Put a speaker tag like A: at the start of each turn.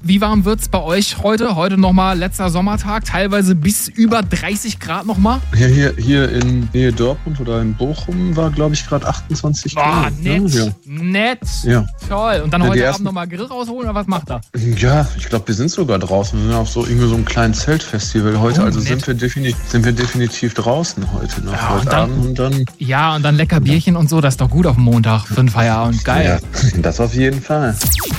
A: Wie warm wird's bei euch heute? Heute nochmal letzter Sommertag, teilweise bis über 30 Grad nochmal.
B: Ja, hier in Nähe Dortmund oder in Bochum war, glaube ich, gerade 28 Grad.
A: Nett,
B: ja.
A: nett.
B: Ja.
A: Toll. Und dann
B: Ja,
A: heute Abend nochmal Grill rausholen oder was macht er?
B: Ja, ich glaube, wir sind sogar draußen. Wir sind auf so irgendwie so einem kleinen Zeltfestival heute. Also sind wir definitiv draußen heute noch.
A: Ja,
B: heute Abend und dann.
A: Ja, und dann lecker Bierchen und so. Das ist doch gut auf dem Montag für den Feierabend. Geil.
B: Ja, das auf jeden Fall.